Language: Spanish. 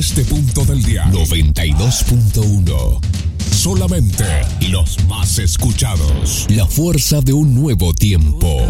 este punto del dial. 92.1. Solamente los más escuchados. La fuerza de un nuevo tiempo.